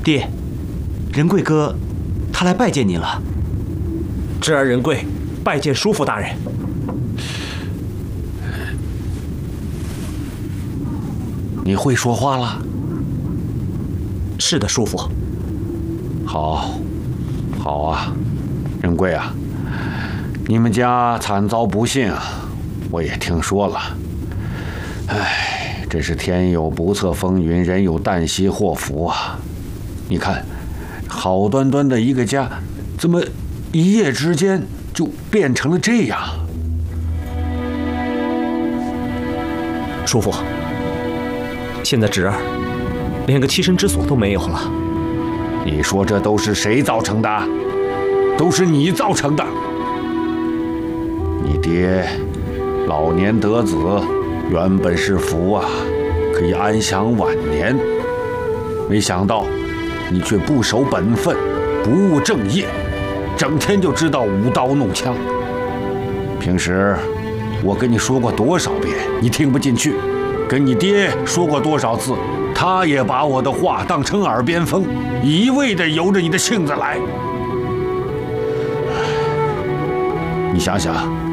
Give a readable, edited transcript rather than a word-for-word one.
爹，仁贵哥，他来拜见您了。 侄儿仁贵拜见叔父大人。 你会说话了？ 是的，叔父。 好，好啊，仁贵啊，你们家惨遭不幸啊，我也听说了。唉，真是天有不测风云，人有旦夕祸福啊！你看，好端端的一个家，怎么一夜之间就变成了这样？ 叔父，现在侄儿连个栖身之所都没有了。 你说这都是谁造成的？都是你造成的。你爹老年得子，原本是福啊，可以安享晚年。没想到你却不守本分，不务正业，整天就知道舞刀弄枪。平时我跟你说过多少遍，你听不进去；跟你爹说过多少次，他也把我的话当成耳边风，一味地由着你的性子来。你想想，